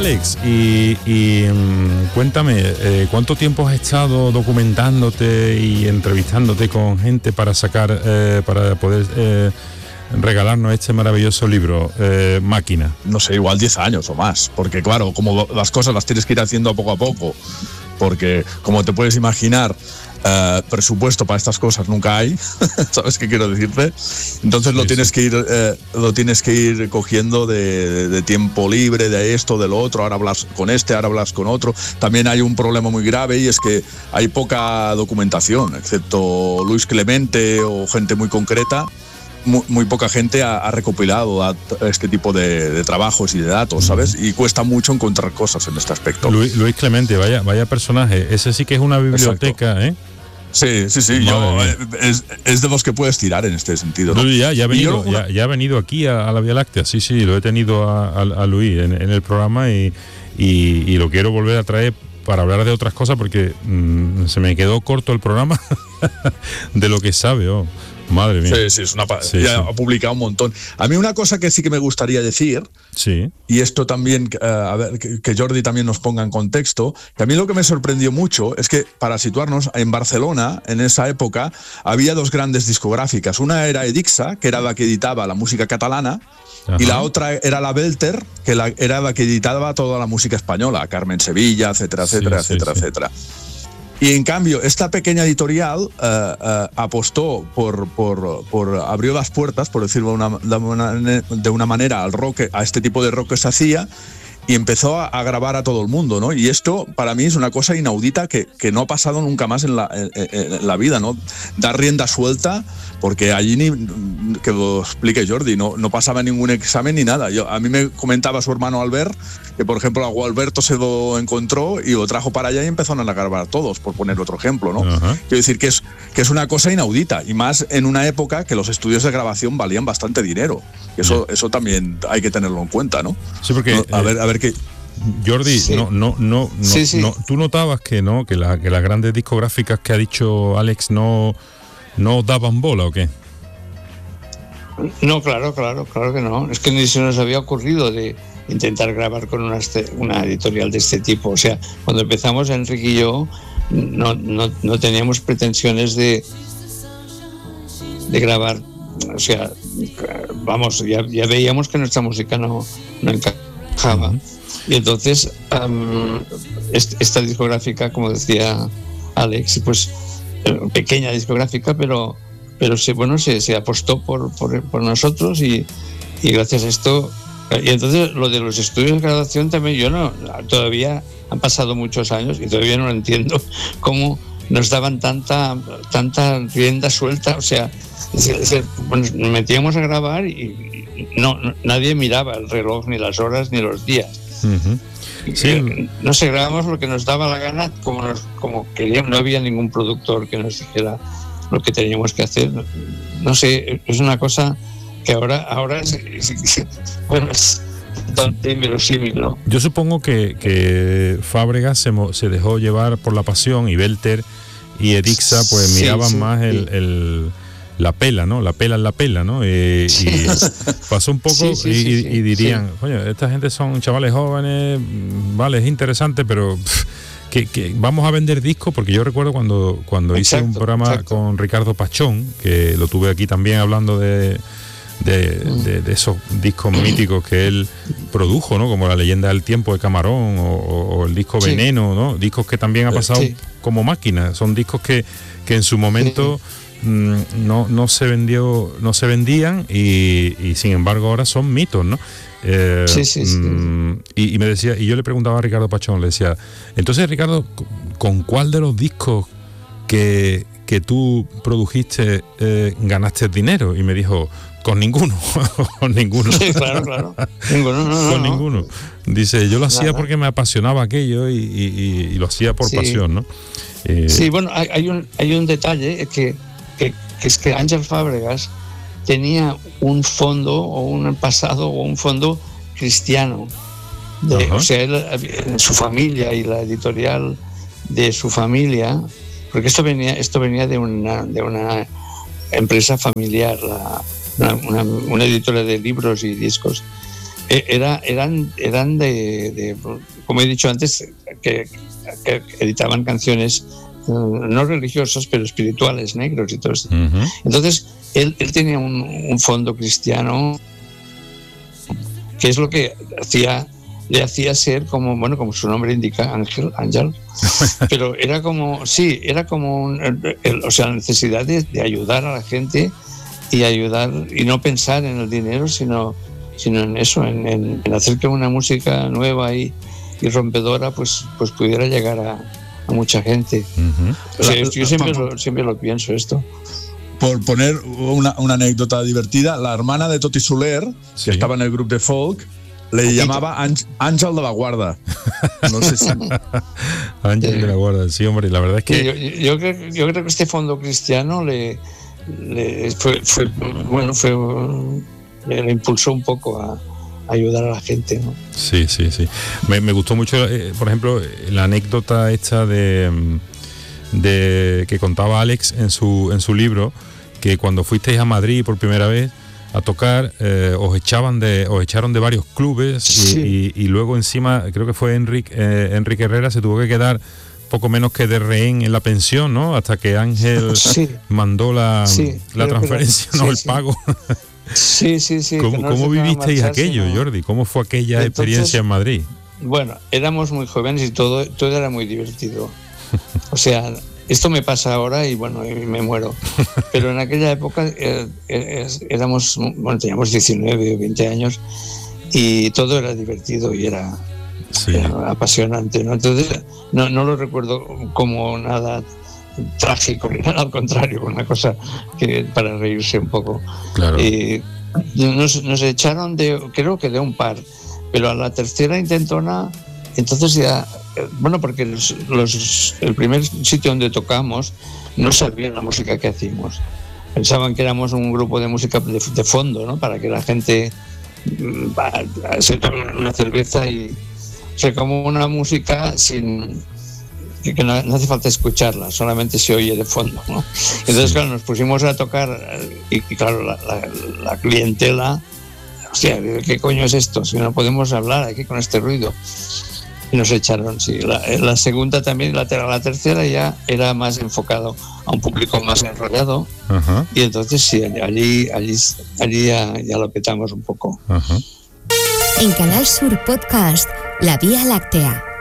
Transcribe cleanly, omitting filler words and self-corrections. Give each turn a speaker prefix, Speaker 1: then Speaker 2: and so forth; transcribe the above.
Speaker 1: Alex, cuéntame, ¿cuánto tiempo has estado documentándote y entrevistándote con gente para sacar, para poder regalarnos este maravilloso libro, Máquina?
Speaker 2: No sé, igual 10 años o más, porque claro, como las cosas las tienes que ir haciendo poco a poco, porque como te puedes imaginar, presupuesto para estas cosas nunca hay. ¿Sabes qué quiero decirte? Entonces lo tienes que ir cogiendo de tiempo libre, de esto, de lo otro. Ahora hablas con este, ahora hablas con otro. También hay un problema muy grave, y es que hay poca documentación, excepto Luis Clemente o gente muy concreta. Muy poca gente ha recopilado este tipo de trabajos y de datos, ¿sabes? Y cuesta mucho encontrar cosas en este aspecto.
Speaker 1: Luis Clemente, vaya personaje. Ese sí que es una biblioteca. Exacto. ¿Eh?
Speaker 2: Sí. Es de los que puedes tirar en este sentido, ¿no?
Speaker 1: Ya ha venido aquí a la Vía Láctea. Sí, lo he tenido a Luis en el programa y lo quiero volver a traer para hablar de otras cosas, porque se me quedó corto el programa de lo que sabe. Madre mía.
Speaker 2: Sí, ha publicado un montón. A mí una cosa que sí que me gustaría decir, y esto también, a ver, que Jordi también nos ponga en contexto, que a mí lo que me sorprendió mucho es que, para situarnos, en Barcelona, en esa época, había dos grandes discográficas. Una era Edixa, que era la que editaba la música catalana, ajá, y la otra era la Belter, que era la que editaba toda la música española, Carmen Sevilla, etcétera. Y en cambio, esta pequeña editorial apostó abrió las puertas, por decirlo de una manera, al rock, a este tipo de rock que se hacía, y empezó a grabar a todo el mundo, ¿no? Y esto para mí es una cosa inaudita que no ha pasado nunca más en la vida, ¿no? Dar rienda suelta, porque allí que lo explique Jordi, no pasaba ningún examen ni nada. A mí me comentaba su hermano Albert que, por ejemplo, a Gualberto se lo encontró y lo trajo para allá y empezaron a grabar todos, por poner otro ejemplo, ¿no? Uh-huh. Quiero decir que es una cosa inaudita, y más en una época que los estudios de grabación valían bastante dinero. Eso también hay que tenerlo en cuenta, ¿no?
Speaker 1: Sí, porque
Speaker 2: a ver qué.
Speaker 1: Jordi, ¿tú notabas que las grandes discográficas que ha dicho Alex no daban bola o qué?
Speaker 3: No, claro que no. Es que ni se nos había ocurrido de intentar grabar con una editorial de este tipo. O sea, cuando empezamos, Enrique y yo no teníamos pretensiones de grabar. O sea, vamos, ya veíamos que nuestra música no encajaba. Uh-huh. Y entonces esta discográfica, como decía Alex, pues pequeña discográfica, pero se apostó por nosotros, y gracias a esto. Y entonces lo de los estudios de graduación también, todavía han pasado muchos años y todavía no lo entiendo, cómo nos daban tanta rienda suelta. O sea, nos metíamos a grabar y nadie miraba el reloj, ni las horas, ni los días.
Speaker 1: Uh-huh. Sí.
Speaker 3: No sé, grabamos lo que nos daba la gana, como queríamos. No había ningún productor que nos dijera lo que teníamos que hacer. No sé, es una cosa que ahora es bastante inverosímil, ¿no?
Speaker 1: Yo supongo que Fábregas se dejó llevar por la pasión, y Belter y Edixa pues miraban más la pela, ¿no? La pela, ¿no? Y pasó un poco y dirían, coño, esta gente son chavales jóvenes, vale, es interesante, pero que vamos a vender discos, porque yo recuerdo cuando hice un programa con Ricardo Pachón, que lo tuve aquí también hablando de esos discos míticos que él produjo, ¿no? Como La leyenda del tiempo de Camarón o el disco Veneno, ¿no? Discos que también ha pasado como Máquina. Son discos que en su momento no se vendían y sin embargo ahora son mitos, ¿no? Y me decía, y yo le preguntaba a Ricardo Pachón, le decía, entonces, Ricardo, ¿con cuál de los discos que tú produjiste ganaste dinero? Y me dijo, con ninguno. Con ninguno.
Speaker 3: Sí, claro.
Speaker 1: Ninguno. Dice, yo lo hacía porque me apasionaba aquello y lo hacía por pasión, ¿no?
Speaker 3: Sí, bueno, hay un detalle que es que Ángel Fábregas tenía un fondo o un pasado o un fondo cristiano. O sea, él, en su familia y la editorial de su familia, porque esto venía de una empresa familiar, una editora de libros y discos. eran de, como he dicho antes, que editaban canciones no religiosas, pero espirituales, negros y todo esto. Uh-huh. Entonces, él tenía un fondo cristiano, que es lo que le hacía ser como su nombre indica, Ángel, pero era como la necesidad de ayudar a la gente y no pensar en el dinero, sino en eso, en hacer que una música nueva y rompedora pues pudiera llegar a mucha gente. Uh-huh. O sea, yo siempre lo pienso esto.
Speaker 2: Por poner una anécdota divertida, la hermana de Toti Soler, que estaba en el grupo de folk, le llamaba Ángel de la Guarda. No sé si...
Speaker 1: Ángel de la Guarda, sí, hombre, la verdad es que...
Speaker 3: Yo creo que este fondo cristiano le impulsó un poco a ayudar a la gente, ¿no?
Speaker 1: Sí. Me gustó mucho, por ejemplo, la anécdota esta de que contaba Alex en su libro, que cuando fuisteis a Madrid por primera vez a tocar, os echaron de varios clubes, sí. y luego encima creo que fue Enrique Herrera, se tuvo que quedar poco menos que de rehén en la pensión, ¿no? Hasta que Ángel mandó la transferencia, el pago.
Speaker 3: Sí.
Speaker 1: ¿Cómo vivisteis aquello, Jordi? ¿Cómo fue aquella experiencia en Madrid?
Speaker 3: Bueno, éramos muy jóvenes y todo era muy divertido. O sea, esto me pasa ahora y me muero. Pero en aquella época teníamos 19 o 20 años y todo era divertido y era apasionante, ¿no? Entonces no lo recuerdo como nada trágico, al contrario, una cosa que para reírse un poco.
Speaker 1: Claro.
Speaker 3: Nos echaron creo que de un par, pero a la tercera intentona, entonces ya, porque el primer sitio donde tocamos no sabían la música que hacíamos, pensaban que éramos un grupo de música de fondo, ¿no? Para que la gente se tome una cerveza y se como una música que no hace falta escucharla, solamente se oye de fondo, ¿no? Entonces, claro, nos pusimos a tocar y claro, la clientela, hostia, ¿qué coño es esto? Si no podemos hablar aquí con este ruido. Y nos echaron, sí. La segunda también, la tercera ya era más enfocado a un público más enrollado. Uh-huh. Y entonces sí, allí ya lo petamos un poco.
Speaker 1: Uh-huh.
Speaker 4: En Canal Sur Podcast, La Vía Láctea.